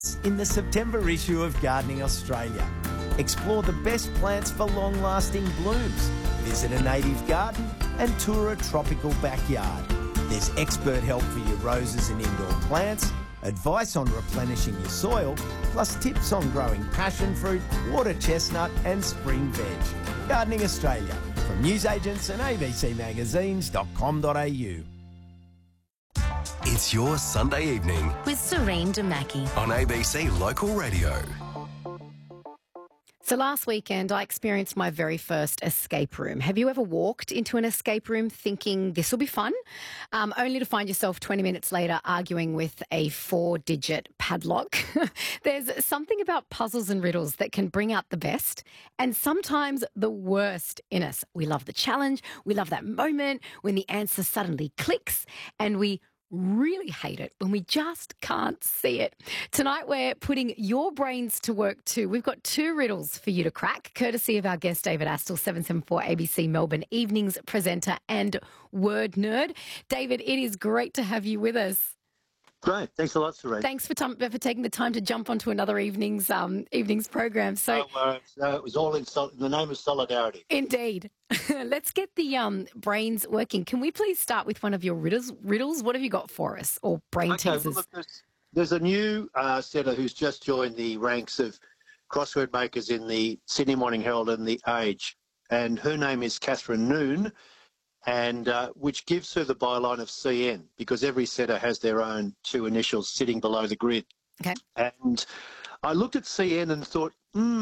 in the September issue of Gardening Australia. Explore the best plants for long-lasting blooms. Visit a native garden and tour a tropical backyard. There's expert help for your roses and indoor plants, advice on replenishing your soil, plus tips on growing passion fruit, water chestnut and spring veg. Gardening Australia, from newsagents and abcmagazines.com.au. It's your Sunday evening with Serene Demaki on ABC Local Radio. So last weekend, I experienced my very first escape room. Have you ever walked into an escape room thinking this will be fun, only to find yourself 20 minutes later arguing with a 4-digit padlock? There's something about puzzles and riddles that can bring out the best and sometimes the worst in us. We love the challenge. We love that moment when the answer suddenly clicks, and we really hate it when we just can't see it. Tonight we're putting your brains to work too. We've got 2 riddles for you to crack, courtesy of our guest David Astle, 774 ABC Melbourne Evenings presenter and word nerd. David, it is great to have you with us. Great. Thanks a lot, Serene. Thanks for taking the time to jump onto another evening's program. So it was all in the name of solidarity. Indeed. Let's get the brains working. Can we please start with one of your riddles? What have you got for us, or brain teasers? Well, look, there's a new setter who's just joined the ranks of crossword makers in the Sydney Morning Herald and the Age, and her name is Catherine Noon, and which gives her the byline of CN, because every setter has their own 2 initials sitting below the grid. Okay. And I looked at CN and thought,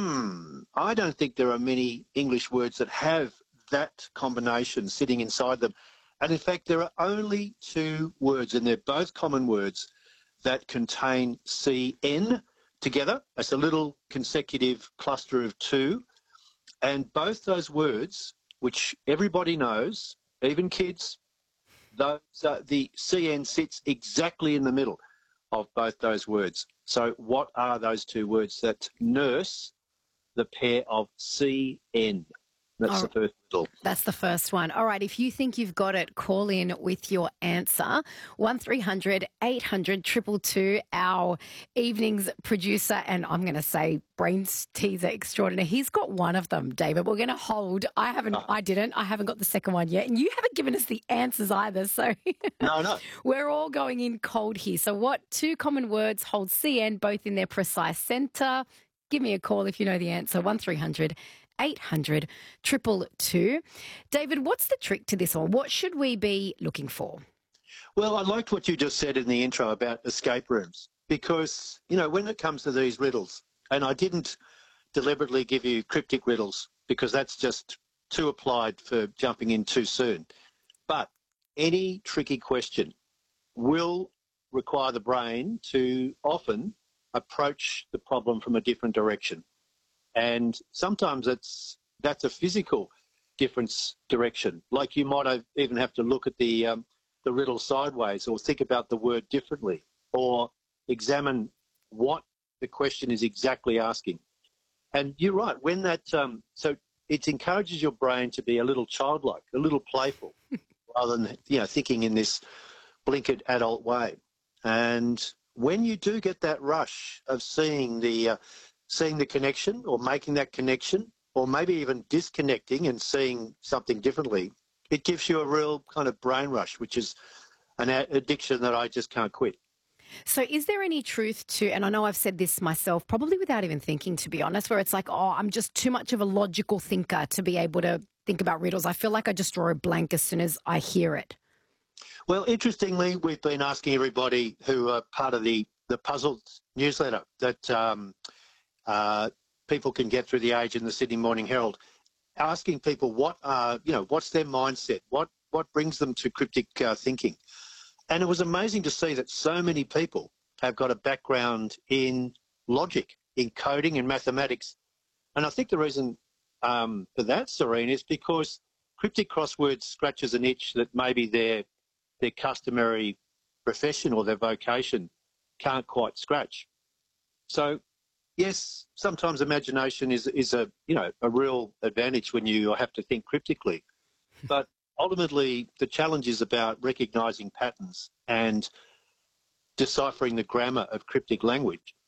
I don't think there are many English words that have that combination sitting inside them. And in fact, there are only 2 words, and they're both common words, that contain CN together. It's a little consecutive cluster of 2. And both those words, which everybody knows, even kids, the CN sits exactly in the middle of both those words. So what are those 2 words that nurse the pair of CN? That's the first riddle. That's the first one. All right, if you think you've got it, call in with your answer. 1300 800 222, our evening's producer, and I'm going to say brains teaser extraordinaire. He's got one of them, David. We're going to hold. I haven't got the second one yet, and you haven't given us the answers either. So No. We're all going in cold here. So what 2 common words hold CN both in their precise centre? Give me a call if you know the answer. 1300 800 222. David, what's the trick to this one? What should we be looking for? Well, I liked what you just said in the intro about escape rooms, because, when it comes to these riddles, and I didn't deliberately give you cryptic riddles because that's just too applied for jumping in too soon. But any tricky question will require the brain to often approach the problem from a different direction. And sometimes that's a physical difference direction. Like you might even have to look at the riddle sideways, or think about the word differently, or examine what the question is exactly asking. And you're right, when that so it encourages your brain to be a little childlike, a little playful, rather than thinking in this blinkered adult way. And when you do get that rush of seeing the connection, or making that connection, or maybe even disconnecting and seeing something differently, it gives you a real kind of brain rush, which is an addiction that I just can't quit. So is there any truth to, and I know I've said this myself, probably without even thinking, to be honest, where it's like, I'm just too much of a logical thinker to be able to think about riddles. I feel like I just draw a blank as soon as I hear it. Well, interestingly, we've been asking everybody who are part of the Puzzles newsletter that people can get through the Age and the Sydney Morning Herald, asking people what's their mindset, what brings them to cryptic thinking. And it was amazing to see that so many people have got a background in logic, in coding and mathematics. And I think the reason for that, Serene, is because cryptic crosswords scratches an itch that maybe their customary profession or their vocation can't quite scratch. So, yes, sometimes imagination is a real advantage when you have to think cryptically. But ultimately, the challenge is about recognising patterns and deciphering the grammar of cryptic language.